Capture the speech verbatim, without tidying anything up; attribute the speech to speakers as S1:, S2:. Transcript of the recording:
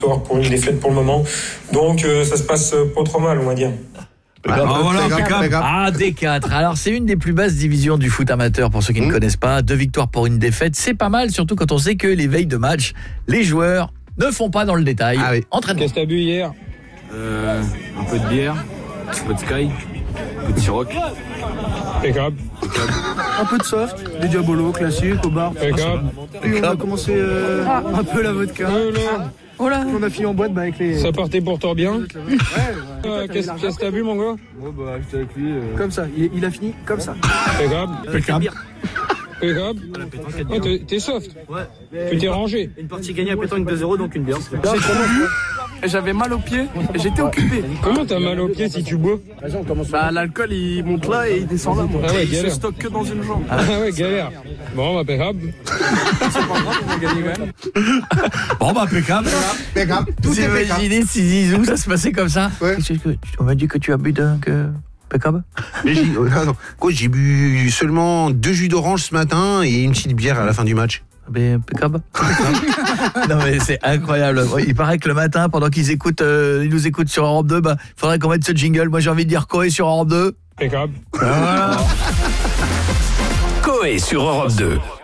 S1: Pour une défaite pour le moment. Donc euh, ça se passe pas trop mal, on va dire.
S2: Ah, ah, voilà,
S3: ah, D quatre. Alors, c'est une des plus basses divisions du foot amateur, pour ceux qui mmh. ne connaissent pas. Deux victoires pour une défaite, c'est pas mal, surtout quand on sait que les veilles de match, les joueurs ne font pas dans le détail.
S4: Ah oui.
S3: Entraînement.
S5: Qu'est-ce que t'as bu hier?
S6: euh, Un peu de bière, un peu de Sky, un peu de Ciroc.
S5: Impeccable.
S7: Un peu de soft, des diabolos classiques au bar.
S5: Impeccable.
S7: Puis on a commencé euh, ah. un peu la vodka.
S5: Euh,
S7: Oh là. On a fini en boîte bah, avec les...
S5: Ça partait pourtant bien.
S7: Ouais, ouais.
S5: euh, Qu'est-ce que t'as bu, mon gars?
S7: Oh, bah, j'étais avec lui. Euh... Comme ça, il, il a fini comme ça.
S5: Impeccable.
S6: Impeccable.
S5: Impeccable. Oh, t'es soft.
S6: Ouais.
S5: Tu t'es rangé.
S6: Une partie gagnée à pétanque deux zéro, donc une bière.
S7: J'avais mal aux pieds et j'étais occupé.
S5: Comment t'as mal aux pieds si tu bois?
S7: Bah l'alcool il monte là et il descend là. Moi.
S5: Ah ouais,
S7: il se stocke que dans une jambe.
S5: Ah ouais, galère. Bon, bah, impeccable.
S7: C'est pas grave, on va gagner quand même.
S3: Bon, bah, impeccable.
S4: Impeccable. Tout
S3: Vous
S4: est impeccable.
S3: imaginez si Zizou, ça se passait comme ça?
S4: Ouais.
S3: On m'a dit que tu as bu d'un que... Impeccable.
S4: Mais j'ai, oh, non, quoi, j'ai bu seulement deux jus d'orange ce matin et une petite bière à la fin du match.
S3: Ben, impeccable. Non mais c'est incroyable. Il paraît que le matin, pendant qu'ils écoutent, euh, ils nous écoutent sur Europe deux, bah, faudrait qu'on mette ce jingle. Moi j'ai envie de dire Coé sur Europe deux.
S5: Impeccable.
S3: Voilà.
S8: Coé sur Europe deux.